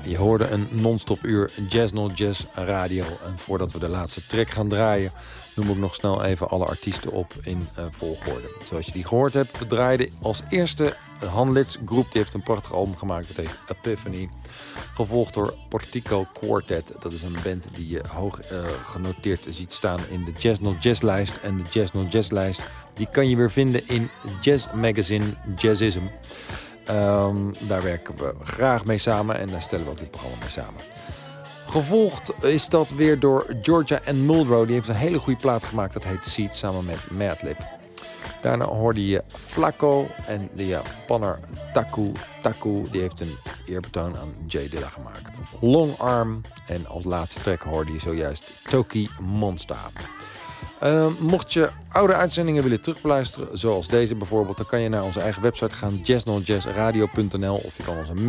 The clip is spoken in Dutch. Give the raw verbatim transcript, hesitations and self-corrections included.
Je hoorde een non-stop uur Jazz No Jazz radio. En voordat we de laatste track gaan draaien, noem ik nog snel even alle artiesten op in uh, volgorde. Zoals je die gehoord hebt, we draaiden als eerste Han Litz Groep. Die heeft een prachtig album gemaakt, dat heet Epiphany. Gevolgd door Portico Quartet. Dat is een band die je hoog uh, genoteerd ziet staan in de Jazz No Jazz lijst. En de Jazz No Jazz lijst, die kan je weer vinden in Jazz Magazine Jazzism. Um, daar werken we graag mee samen en daar stellen we ook dit programma mee samen. Gevolgd is dat weer door Georgia Ann Muldrow. Die heeft een hele goede plaat gemaakt, dat heet Seed, samen met Madlib. Daarna hoorde je Flaco en de Japanner Taku. Taku die heeft een eerbetoon aan Jay Dilla gemaakt. Long Arm en als laatste track hoorde je zojuist Toki Monsta. Uh, mocht je oude uitzendingen willen terugbeluisteren, zoals deze bijvoorbeeld, dan kan je naar onze eigen website gaan, jazz no jazz radio punt n l, of je kan onze